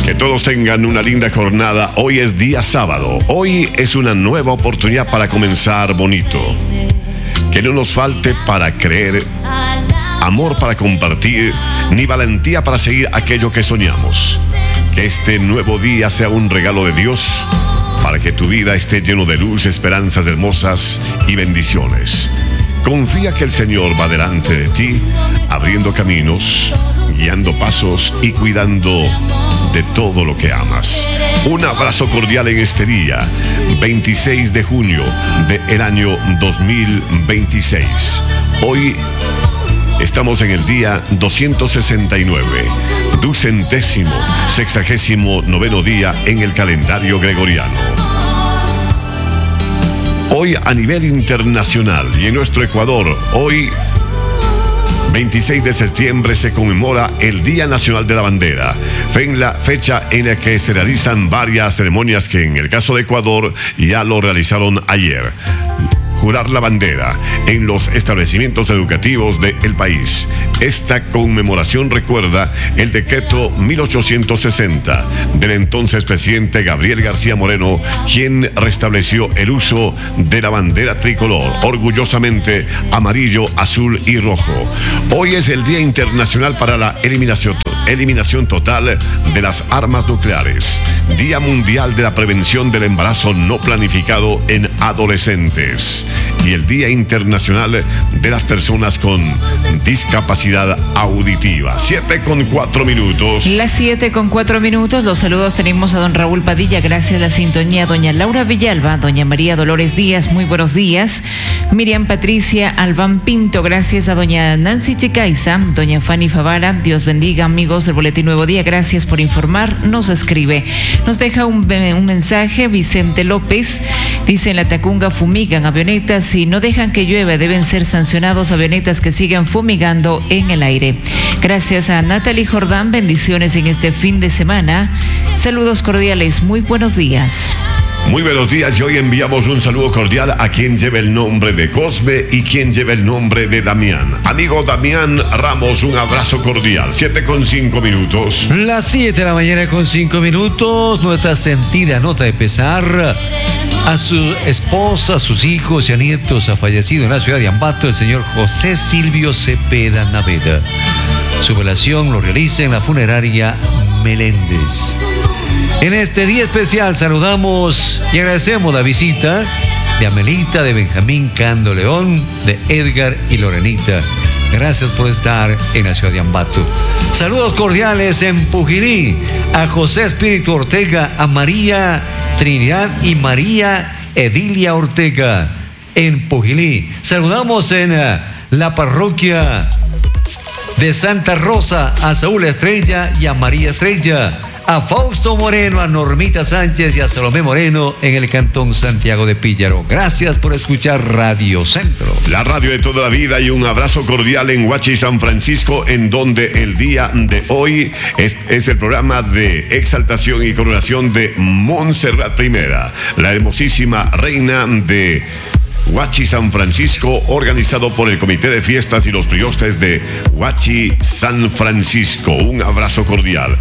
Que todos tengan una linda jornada. Hoy es día sábado. Hoy es una nueva oportunidad para comenzar bonito. Que no nos falte para creer, amor para compartir, ni valentía para seguir aquello que soñamos. Que este nuevo día sea un regalo de Dios para que tu vida esté lleno de luz, esperanzas hermosas y bendiciones. Confía que el Señor va delante de ti, abriendo caminos, guiando pasos y cuidando de todo lo que amas. Un abrazo cordial en este día, 26 de junio del año 2026. Hoy estamos en el día 269, 269º día en el calendario gregoriano. Hoy a nivel internacional y en nuestro Ecuador, hoy 26 de septiembre se conmemora el Día Nacional de la Bandera, fecha en la que se realizan varias ceremonias que en el caso de Ecuador ya lo realizaron ayer. Jurar la bandera en los establecimientos educativos del país. Esta conmemoración recuerda el decreto 1860 del entonces presidente Gabriel García Moreno, quien restableció el uso de la bandera tricolor, orgullosamente amarillo, azul y rojo. Hoy es el Día Internacional para la eliminación total de las armas nucleares. Día Mundial de la Prevención del Embarazo no planificado en adolescentes. Y el Día Internacional de las Personas con Discapacidad Auditiva. 7:04. Las 7:04. Los saludos tenemos a don Raúl Padilla, gracias a la sintonía, doña Laura Villalba, doña María Dolores Díaz, muy buenos días. Miriam Patricia Albán Pinto, gracias a doña Nancy Chicaiza, doña Fanny Favara, Dios bendiga amigos del Boletín Nuevo Día, gracias por informar, nos escribe. Nos deja un mensaje Vicente López, dice: en la Tacunga fumigan avionetas y no dejan que llueva, deben ser sancionados avionetas que sigan fumigando en el aire. Gracias a Natalie Jordán, bendiciones en este fin de semana. Saludos cordiales, muy buenos días. Muy buenos días y hoy enviamos un saludo cordial a quien lleva el nombre de Cosme y quien lleva el nombre de Damián. Amigo Damián Ramos, un abrazo cordial. 7:05. Las 7 de la mañana con 5 minutos. Nuestra sentida nota de pesar a su esposa, a sus hijos y a nietos. Ha fallecido en la ciudad de Ambato el señor José Silvio Cepeda Naveda. Su velación lo realiza en la funeraria Meléndez. En este día especial saludamos y agradecemos la visita de Amelita, de Benjamín Cando León, de Edgar y Lorenita. Gracias por estar en la ciudad de Ambato. Saludos cordiales en Pujilí a José Espíritu Ortega, a María Trinidad y María Edilia Ortega en Pujilí. Saludamos en la parroquia de Santa Rosa a Saúl Estrella y a María Estrella, a Fausto Moreno, a Normita Sánchez y a Salomé Moreno en el cantón Santiago de Píllaro. Gracias por escuchar Radio Centro, la radio de toda la vida, y un abrazo cordial en Huachi, San Francisco, en donde el día de hoy es el programa de exaltación y coronación de Montserrat I, la hermosísima reina de Huachi, San Francisco, organizado por el Comité de Fiestas y los Priostes de Huachi, San Francisco. Un abrazo cordial.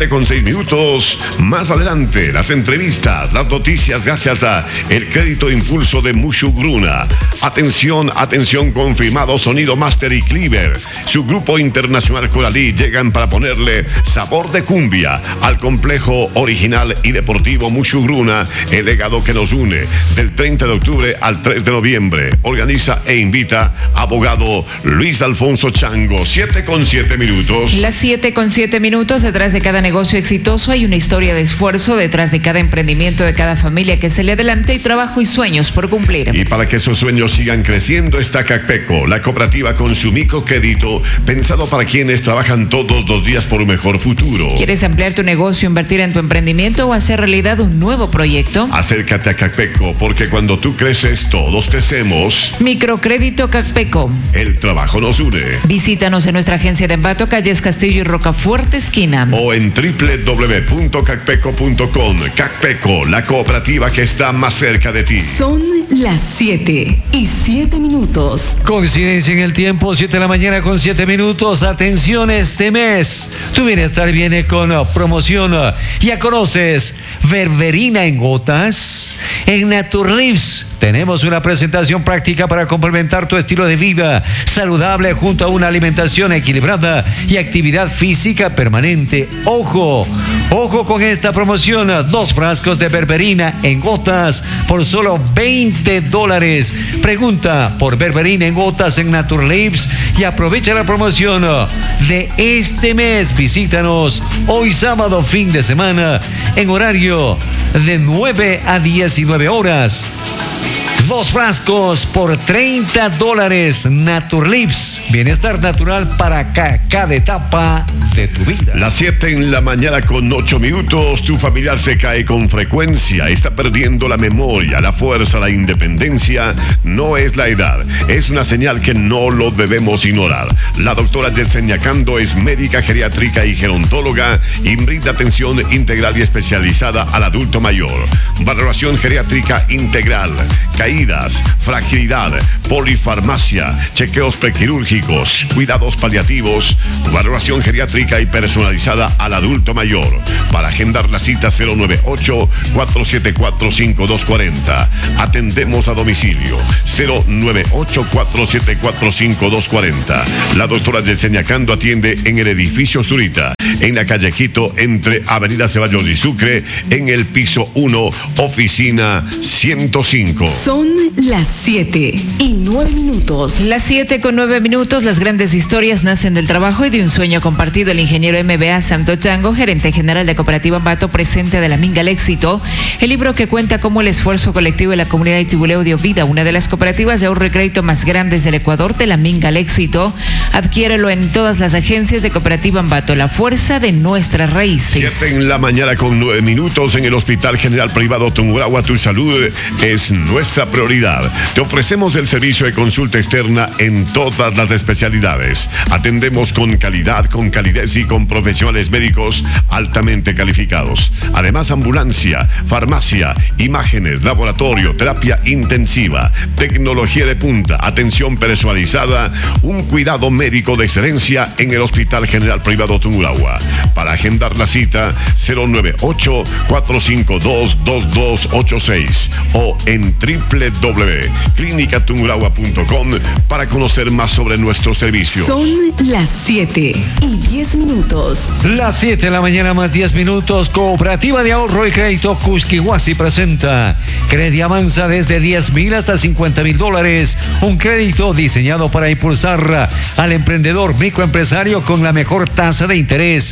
7:06. Más adelante, las entrevistas, las noticias, gracias a el crédito impulso de Mushu Gruna. Atención, confirmado Sonido Master y Cleaver. Su grupo internacional Coralí llegan para ponerle sabor de cumbia al complejo original y deportivo Mushu Gruna, el legado que nos une del 30 de octubre al 3 de noviembre. Organiza e invita abogado Luis Alfonso Chango. 7:07. Las 7:07. Detrás de cada negocio exitoso hay una historia de esfuerzo, detrás de cada emprendimiento de cada familia que sale adelante hay trabajo y sueños por cumplir. Y para que esos sueños sigan creciendo está Cacpeco, la cooperativa con su microcrédito pensado para quienes trabajan todos los días por un mejor futuro. ¿Quieres ampliar tu negocio, invertir en tu emprendimiento o hacer realidad un nuevo proyecto? Acércate a Cacpeco, porque cuando tú creces, todos crecemos. Microcrédito Cacpeco. El trabajo nos une. Visítanos en nuestra agencia de Ambato, calles Castillo y Rocafuerte, esquina. O en www.cacpeco.com. Cacpeco, la cooperativa que está más cerca de ti. Son las 7:07. Coincidencia en el tiempo, 7 de la mañana con 7 minutos. Atención, este mes tu bienestar viene con promoción. ¿Ya conoces berberina en gotas? En Naturlips tenemos una presentación práctica para complementar tu estilo de vida saludable junto a una alimentación equilibrada y actividad física permanente. Ojo con esta promoción. 2 frascos de berberina en gotas por solo $20. Pregunta por berberina en gotas en Naturlips y aprovecha la promoción de este mes. Visítanos hoy sábado, fin de semana, en horario de 9 a 19 horas. 2 frascos por $30. Naturlips, bienestar natural para cada etapa de tu vida. Las 7 en la mañana con 8 minutos. Tu familiar se cae con frecuencia, está perdiendo la memoria, la fuerza, la independencia. No es la edad, es una señal que no lo debemos ignorar. La doctora Yesenia Cando es médica geriátrica y gerontóloga y brinda atención integral y especializada al adulto mayor. Valoración geriátrica integral, caídas, fragilidad, polifarmacia, chequeos prequirúrgicos, cuidados paliativos, valoración geriátrica y personalizada al adulto mayor. Para agendar la cita 098-474-5240. Atendemos a domicilio 098-474-5240. La doctora Yesenia Cando atiende en el edificio Zurita, en la calle Quito, entre Avenida Ceballos y Sucre, en el piso 1, oficina 105. Son las 7:09. Las 7:09. Las grandes historias nacen del trabajo y de un sueño compartido. El ingeniero MBA Santo Chango, gerente general de Cooperativa Ambato, presente de La Minga al Éxito, el libro que cuenta cómo el esfuerzo colectivo de la comunidad de Tibuleo dio vida a una de las cooperativas de ahorro y crédito más grandes del Ecuador, de La Minga al Éxito. Adquiérelo en todas las agencias de Cooperativa Ambato, la fuerza de nuestras raíces. 7 en la mañana con 9 minutos. En el Hospital General Privado Tungurahua, tu salud es nuestra prioridad. Te ofrecemos el servicio de consulta externa en todas las especialidades. Atendemos con calidad, con calidez y con profesionales médicos altamente calificados. Además, ambulancia, farmacia, imágenes, laboratorio, terapia intensiva, tecnología de punta, atención personalizada, un cuidado médico de excelencia en el Hospital General Privado Tungurahua. Para agendar la cita, 098-452-2286 o en www.clinicatungurahua.com para conocer más sobre nuestros servicios. Son las 7:10. Las 7 de la mañana más 10 minutos. Cooperativa de Ahorro y Crédito Cusquihuasi presenta Crédito Avanza desde $10,000 hasta $50,000. Un crédito diseñado para impulsar al emprendedor microempresario con la mejor tasa de interés,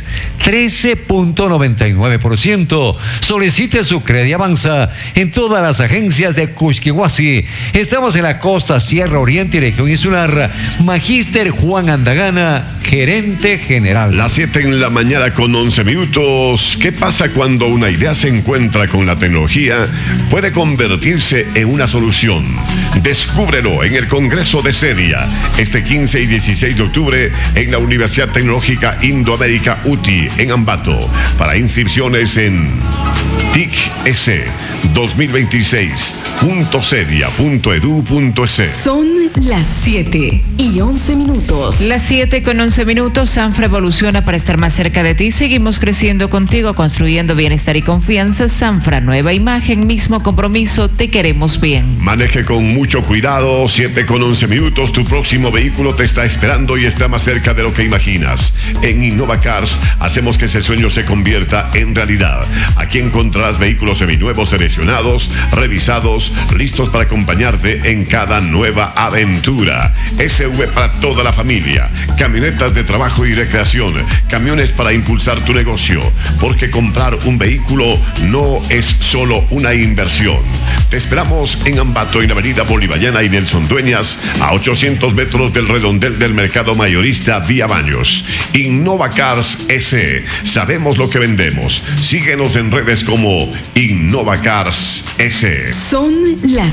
13.99%. Solicite su Crédito Avanza en todas las agencias de Cusquihuasi. Estamos en la costa, Sierra Oriente y región insular. Magíster Juan Andagana, gerente general. Las 7 en la mañana con 11 minutos. ¿Qué pasa cuando una idea se encuentra con la tecnología? Puede convertirse en una solución. Descúbrelo en el Congreso de CEDIA este 15 y 16 de octubre en la Universidad Tecnológica Indoamérica UTI en Ambato. Para inscripciones en TIC-EC 2026.cedia.edu.es. Son las 7:11. Las 7:11. Sanfra evoluciona para estar más cerca de ti. Seguimos creciendo contigo, construyendo bienestar y confianza. Sanfra, nueva imagen, mismo compromiso, te queremos bien. Maneje con mucho cuidado. 7:11. Tu próximo vehículo te está esperando y está más cerca de lo que imaginas. En Innova Cars hacemos que ese sueño se convierta en realidad. Aquí encontrarás vehículos seminuevos, seleccionados, revisados, listos para acompañarte en cada nueva aventura. SUV para toda la familia, camionetas de trabajo y recreación, camiones para impulsar tu negocio, porque comprar un vehículo no es solo una inversión. Te esperamos en Ambato, en la avenida Bolivariana y Nelson Dueñas, a 800 metros del redondel del mercado mayorista Vía Baños. Innova Cars S. Sabemos lo que vendemos. Síguenos en redes como Innova Cars Cars S. Son las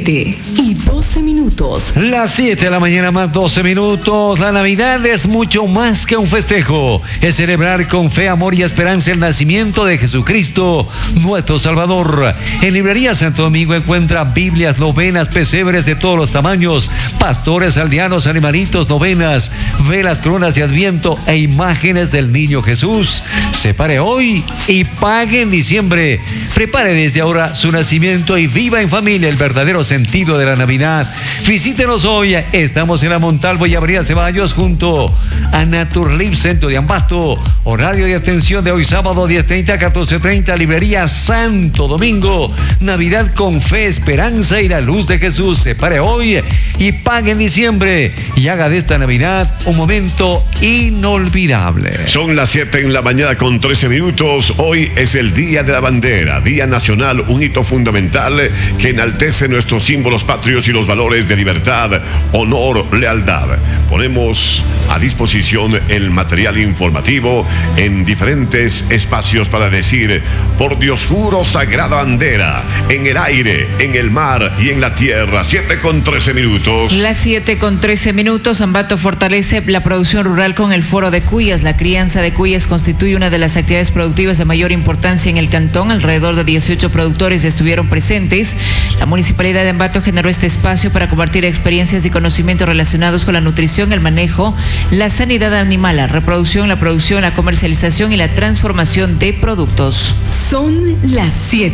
7:12. Las 7 de la mañana más 12 minutos. La Navidad es mucho más que un festejo. Es celebrar con fe, amor y esperanza el nacimiento de Jesucristo, nuestro Salvador. En Librería Santo Domingo encuentra Biblias, novenas, pesebres de todos los tamaños, pastores, aldeanos, animalitos, novenas, velas, coronas de Adviento e imágenes del niño Jesús. Separe hoy y pague en diciembre. Prepare desde ahora su nacimiento y viva en familia el verdadero sentido de la Navidad. Visítenos hoy. Estamos en la Montalvo y Avenida Ceballos junto a Naturlib Centro de Ambato. Horario de atención de hoy sábado 10:30 a 14:30. Librería Santo Domingo. Navidad con fe, esperanza y la luz de Jesús. Separe hoy y pague en diciembre. Y haga de esta Navidad un momento inolvidable. Son las 7 en la mañana con 13 minutos. Hoy es el Día de la Bandera, Día Nacional, un hito fundamental que enaltece nuestros símbolos patrios y los valores de libertad, honor, lealtad. Ponemos a disposición el material informativo en diferentes espacios para decir: por Dios juro, sagrada bandera, en el aire, en el mar y en la tierra. 7:13 minutos. Las 7:13. Ambato fortalece la producción rural con el Foro de Cuyas. La crianza de cuyas constituye una de las actividades productivas de mayor importancia en el cantón. Alrededor de 18 productores estuvieron presentes. La Municipalidad de Ambato generó este espacio para compartir experiencias y conocimientos relacionados con la nutrición, el manejo, la sanidad animal, la reproducción, la producción, la comercialización y la transformación de productos. Son las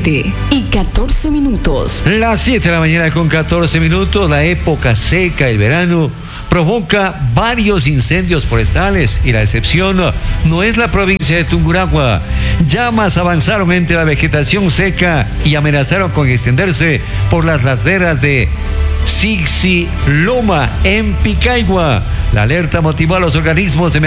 7:14. Las 7 de la mañana con 14 minutos. La época seca, el verano, provoca varios incendios forestales y la excepción no es la provincia de Tungurahua. Llamas avanzaron entre la vegetación seca y amenazaron con extenderse por las laderas de Sixiloma en Picaigua. La alerta motivó a los organismos de